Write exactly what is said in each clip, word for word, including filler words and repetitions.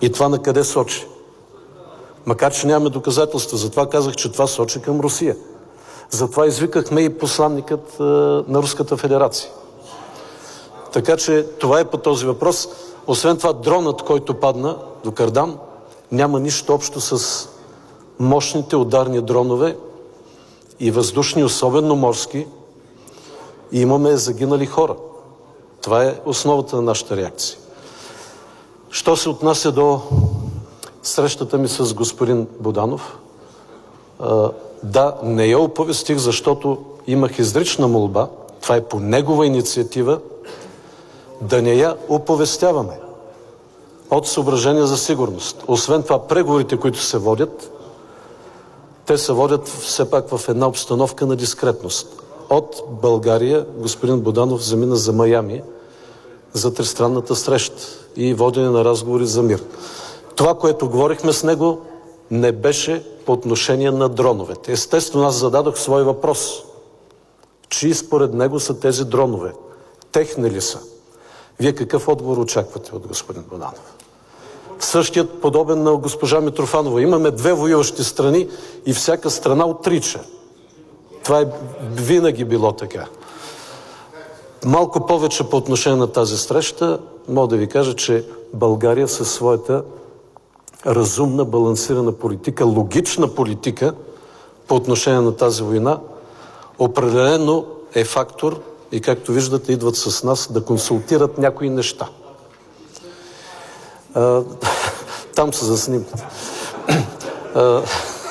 И това на къде сочи? Макар че нямаме доказателства, затова казах, че това сочи към Русия. Затова извикахме и посланникът е, на Руската федерация. Така че това е по този въпрос. Освен това, дронът, който падна до Кардан, няма нищо общо с мощните ударни дронове и въздушни, особено морски. И имаме загинали хора. Това е основата на нашата реакция. Що се отнася до срещата ми с господин Буданов, да, не я оповестих, защото имах изрична молба, това е по негова инициатива, да не я оповестяваме от съображения за сигурност. Освен това, преговорите, които се водят, те се водят все пак в една обстановка на дискретност. От България господин Буданов замина за Майами за тристранната среща и водене на разговори за мир. Това, което говорихме с него, не беше по отношение на дроновете. Естествено, аз зададох свой въпрос. Чии според него са тези дронове? Техни ли са? Вие какъв отговор очаквате от господин Буданов? Същият подобен на госпожа Митрофанова. Имаме две воюващи страни и всяка страна отрича. Това е винаги било така. Малко повече по отношение на тази среща, мога да ви кажа, че България със своята разумна, балансирана политика, логична политика по отношение на тази война, определено е фактор и както виждате идват с нас да консултират някои неща. А, там са за снимките. А,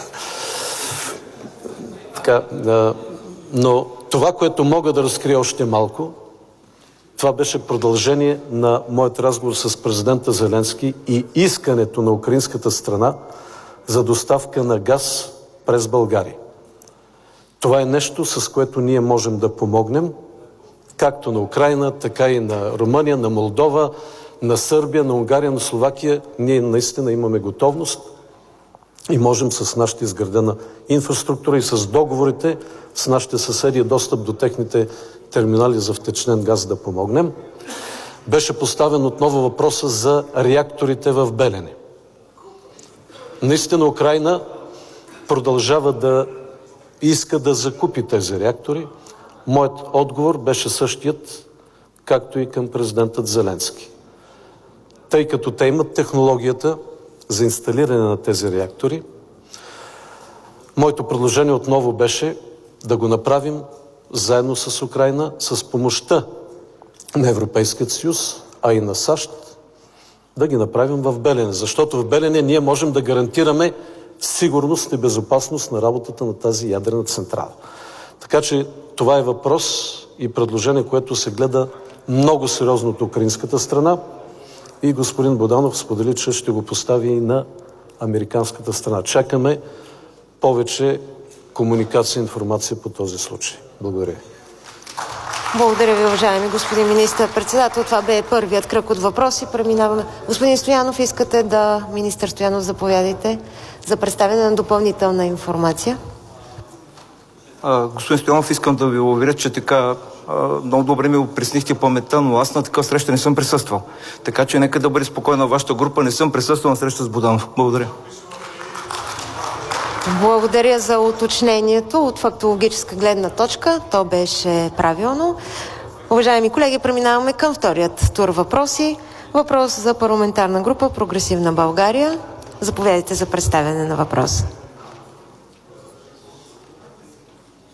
така, а, но това, което мога да разкрия още малко, това беше продължение на моят разговор с президента Зеленски и искането на украинската страна за доставка на газ през България. Това е нещо, с което ние можем да помогнем, както на Украйна, така и на Румъния, на Молдова, на Сърбия, на Унгария, на Словакия. Ние наистина имаме готовност и можем с нашата изградена инфраструктура и с договорите с нашите съседи достъп до техните терминали за втечнен газ да помогнем. Беше поставен отново въпроса за реакторите в Белене. Наистина Украйна продължава да иска да закупи тези реактори. Моят отговор беше същият, както и към президентът Зеленски. Тъй като те имат технологията за инсталиране на тези реактори, моето предложение отново беше да го направим заедно с Украйна, с помощта на Европейския съюз, а и на САЩ, да ги направим в Белене. Защото в Белене ние можем да гарантираме сигурност и безопасност на работата на тази ядрена централа. Така че това е въпрос и предложение, което се гледа много сериозно от украинската страна и господин Буданов сподели, че ще го постави и на американската страна. Чакаме повече комуникация и информация по този случай. Благодаря. Благодаря ви, уважаеми господин министър-председател. Това бе първият кръг от въпроси. Преминаваме. Господин Стоянов, искате да... Министър Стоянов, заповядайте за представяне на допълнителна информация. А, господин Стоянов, искам да ви уверя, че така а, много добре ми опреснихте паметта, но аз на такава среща не съм присъствал. Така че нека да бъде спокойна вашата група. Не съм присъствал на среща с Буданов. Благодаря. Благодаря за уточнението. От фактологическа гледна точка то беше правилно. Уважаеми колеги, преминаваме към вторият тур въпроси. Въпрос за парламентарна група Прогресивна България. Заповядайте за представяне на въпроса.